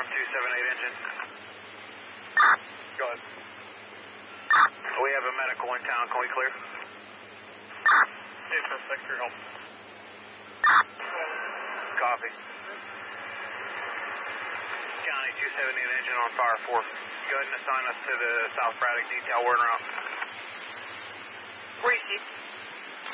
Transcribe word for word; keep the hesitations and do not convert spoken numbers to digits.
on two seven eight engine. Go ahead. We have a medical in town. Can we clear? Hey, for thanks for your help. Copy. County two seven eight engine on fire four. Go ahead and assign us to the South Braddock detail. We're en route. Where is he?